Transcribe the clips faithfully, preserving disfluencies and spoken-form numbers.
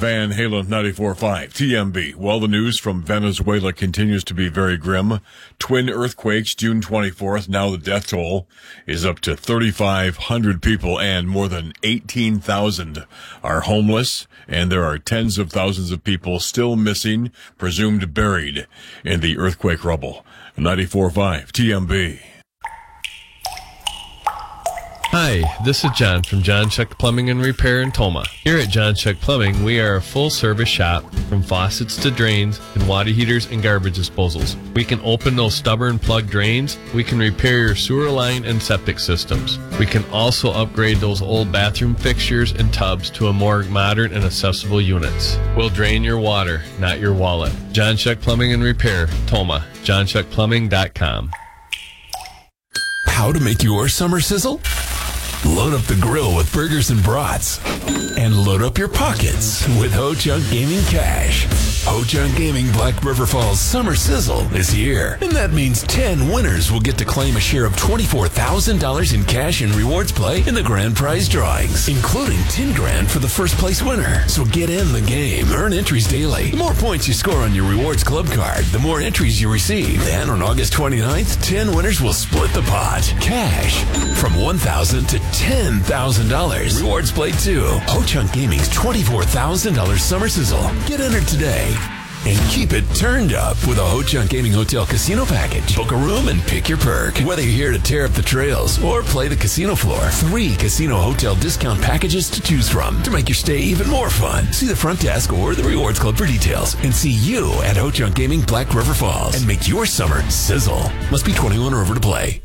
Van Halen ninety-four point five, T M B. Well, the news from Venezuela continues to be very grim. Twin earthquakes, June twenty-fourth. Now the death toll is up to thirty-five hundred people, and more than eighteen thousand are homeless, and there are tens of thousands of people still missing, presumed buried in the earthquake rubble. ninety-four point five, T M B. Hi, this is John from John Chuck Plumbing and Repair in Toma. Here at John Chuck Plumbing, we are a full-service shop from faucets to drains and water heaters and garbage disposals. We can open those stubborn plug drains. We can repair your sewer line and septic systems. We can also upgrade those old bathroom fixtures and tubs to a more modern and accessible units. We'll drain your water, not your wallet. John Chuck Plumbing and Repair, Toma. john chuck plumbing dot com. How to make your summer sizzle? Load up the grill with burgers and brats. And load up your pockets with Ho Chunk Gaming Cash. Ho Chunk Gaming Black River Falls Summer Sizzle is here. And that means ten winners will get to claim a share of twenty-four thousand dollars in cash and rewards play in the grand prize drawings, including ten grand for the first place winner. So get in the game. Earn entries daily. The more points you score on your rewards club card, the more entries you receive. Then on August twenty-ninth, ten winners will split the pot. Cash from one thousand dollars to ten thousand dollars. Rewards play too. Ho Chunk Gaming's twenty-four thousand dollars Summer Sizzle. Get entered today. And keep it turned up with a Ho Chunk Gaming Hotel Casino Package. Book a room and pick your perk. Whether you're here to tear up the trails or play the casino floor, three casino hotel discount packages to choose from to make your stay even more fun. See the front desk or the Rewards Club for details. And see you at Ho Chunk Gaming Black River Falls. And make your summer sizzle. Must be twenty-one or over to play.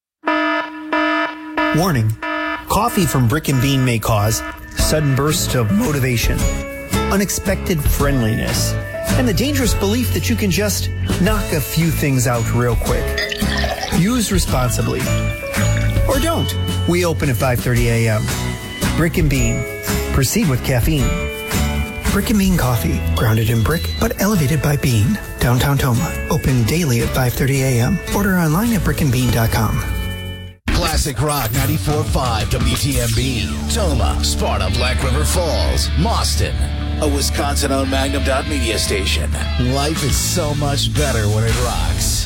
Warning. Coffee from Brick and Bean may cause sudden bursts of motivation, unexpected friendliness, and the dangerous belief that you can just knock a few things out real quick. Use responsibly. Or don't. We open at five thirty a.m. Brick and Bean. Proceed with caffeine. Brick and Bean Coffee. Grounded in brick, but elevated by bean. Downtown Toma. Open daily at five thirty a.m. Order online at brick and bean dot com. Classic Rock ninety-four point five W T M B. Toma, Sparta, Black River Falls, Mauston. A Wisconsin-owned Magnum Dot Media station. Life is so much better when it rocks.